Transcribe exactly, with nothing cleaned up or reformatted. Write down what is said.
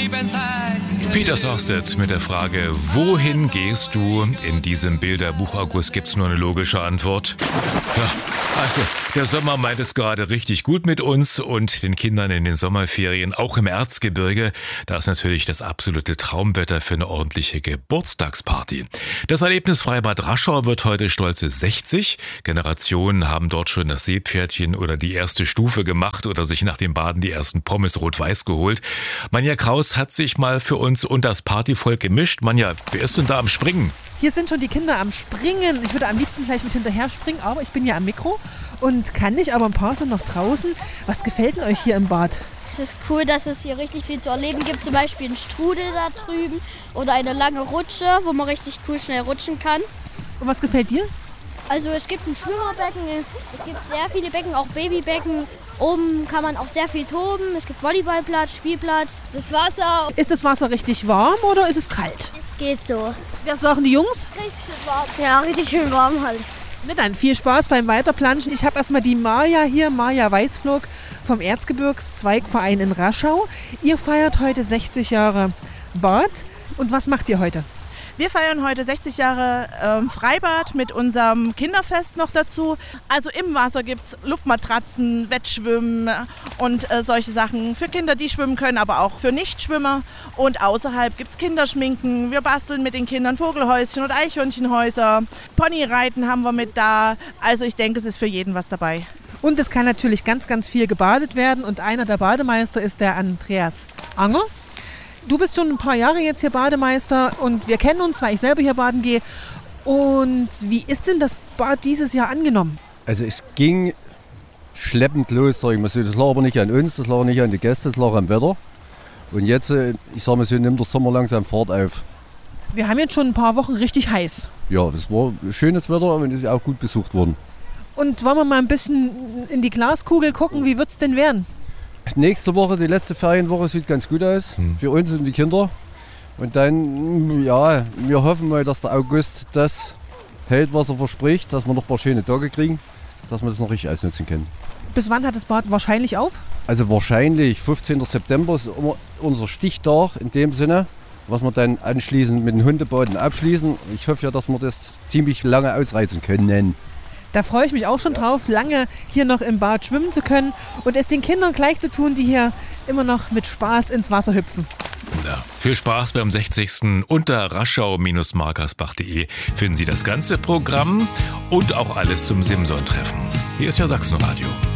Peter Sarstedt mit der Frage, wohin gehst du? In diesem Bilderbuch August gibt's nur eine logische Antwort. Ja, also der Sommer meint es gerade richtig gut mit uns und den Kindern in den Sommerferien, auch im Erzgebirge. Da ist natürlich das absolute Traumwetter für eine ordentliche Geburtstagsparty. Das Erlebnis Freibad Raschau wird heute stolze sechzig. Generationen haben dort schon das Seepferdchen oder die erste Stufe gemacht oder sich nach dem Baden die ersten Pommes rot-weiß geholt. Manja Kraus hat sich mal für uns und das Partyvolk gemischt. Manja, wer ist denn da am Springen? Hier sind schon die Kinder am Springen. Ich würde am liebsten gleich mit hinterher springen, aber ich bin ja am Mikro und kann nicht, aber ein paar sind noch draußen. Was gefällt denn euch hier im Bad? Es ist cool, dass es hier richtig viel zu erleben gibt. Zum Beispiel einen Strudel da drüben oder eine lange Rutsche, wo man richtig cool schnell rutschen kann. Und was gefällt dir? Also es gibt ein Schwimmerbecken, es gibt sehr viele Becken, auch Babybecken. Oben kann man auch sehr viel toben. Es gibt Volleyballplatz, Spielplatz, das Wasser. Ist das Wasser richtig warm oder ist es kalt? Es geht so. Was sagen die Jungs? Richtig schön warm. Ja, richtig schön warm halt. Na dann, viel Spaß beim Weiterplanschen. Ich habe erstmal die Maja hier, Maja Weißflog vom Erzgebirgszweigverein in Raschau. Ihr feiert heute sechzig Jahre Bad. Und was macht ihr heute? Wir feiern heute sechzig Jahre ähm, Freibad mit unserem Kinderfest noch dazu. Also im Wasser gibt es Luftmatratzen, Wettschwimmen und äh, solche Sachen für Kinder, die schwimmen können, aber auch für Nichtschwimmer. Und außerhalb gibt es Kinderschminken. Wir basteln mit den Kindern Vogelhäuschen und Eichhörnchenhäuser. Ponyreiten haben wir mit da. Also ich denke, es ist für jeden was dabei. Und es kann natürlich ganz, ganz viel gebadet werden. Und einer der Bademeister ist der Andreas Anger. Du bist schon ein paar Jahre jetzt hier Bademeister und wir kennen uns, weil ich selber hier baden gehe. Und wie ist denn das Bad dieses Jahr angenommen? Also es ging schleppend los, sag ich mal so. Das lag aber nicht an uns, das lag nicht an die Gäste, das lag am Wetter. Und jetzt, ich sag mal so, nimmt der Sommer langsam Fahrt auf. Wir haben jetzt schon ein paar Wochen richtig heiß. Ja, das war schönes Wetter und ist auch gut besucht worden. Und wollen wir mal ein bisschen in die Glaskugel gucken, wie wird es denn werden? Nächste Woche, die letzte Ferienwoche, sieht ganz gut aus, hm. für uns und die Kinder. Und dann, ja, wir hoffen mal, dass der August das hält, was er verspricht, dass wir noch ein paar schöne Tage kriegen, dass wir das noch richtig ausnutzen können. Bis wann hat das Bad wahrscheinlich auf? Also wahrscheinlich fünfzehnten September ist unser Stichtag in dem Sinne, was wir dann anschließend mit den Hundebaden abschließen. Ich hoffe ja, dass wir das ziemlich lange ausreizen können. Da freue ich mich auch schon drauf, lange hier noch im Bad schwimmen zu können und es den Kindern gleich zu tun, die hier immer noch mit Spaß ins Wasser hüpfen. Ja, viel Spaß beim sechzigsten Unter raschau Bindestrich markersbach Punkt de finden Sie das ganze Programm und auch alles zum Simson-Treffen. Hier ist ja Sachsenradio.